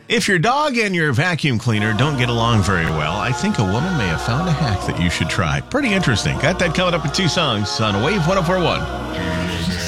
If your dog and your vacuum cleaner don't get along very well, I think a woman may have found a hack that you should try. Pretty interesting. Got that coming up in 2 songs on Wave 104.1.